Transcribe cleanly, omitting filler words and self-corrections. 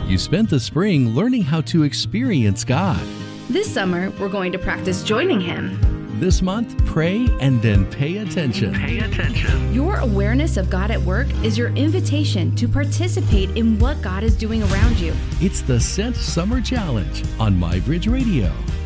You spent the spring learning how to experience God. This summer, we're going to practice joining Him. This month, pray and then pay attention. Pay attention. Your awareness of God at work is your invitation to participate in what God is doing around you. It's the Sent Summer Challenge on MyBridge Radio.